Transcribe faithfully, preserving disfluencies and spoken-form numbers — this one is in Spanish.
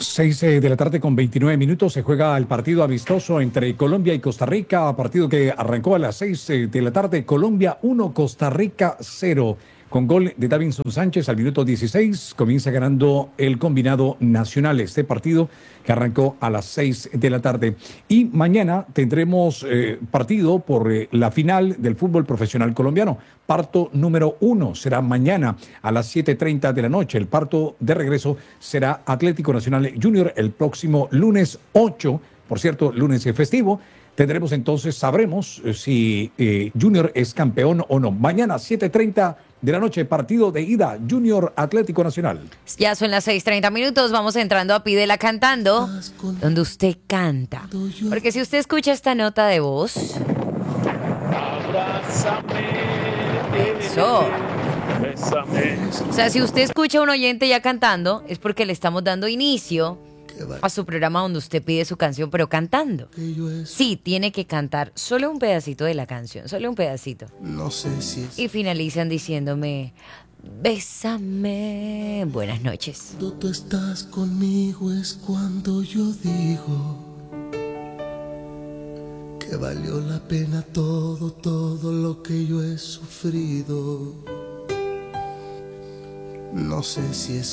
Seis eh, de la tarde con veintinueve minutos se juega el partido amistoso entre Colombia y Costa Rica, partido que arrancó a las seis eh, de la tarde. Colombia uno, Costa Rica cero. Con gol de Davinson Sánchez al minuto dieciséis, comienza ganando el combinado nacional este partido que arrancó a las seis de la tarde. Y mañana tendremos eh, partido por eh, la final del fútbol profesional colombiano. Parto número uno será mañana a las siete treinta de la noche. El parto de regreso será Atlético Nacional Junior el próximo lunes ocho, por cierto, lunes festivo. Tendremos entonces, sabremos eh, si eh, Junior es campeón o no. Mañana, siete treinta de la noche, partido de ida, Junior Atlético Nacional. Ya son las seis treinta minutos, vamos entrando a Pídela Cantando, donde usted canta. Porque si usted escucha esta nota de voz... Eso. O sea, si usted escucha a un oyente ya cantando, es porque le estamos dando inicio a su programa donde usted pide su canción, pero cantando. Sí, tiene que cantar solo un pedacito de la canción, solo un pedacito. No sé si es... Y finalizan diciéndome, bésame. Buenas noches. Cuando tú estás conmigo es cuando yo digo que valió la pena todo, todo lo que yo he sufrido. No sé si es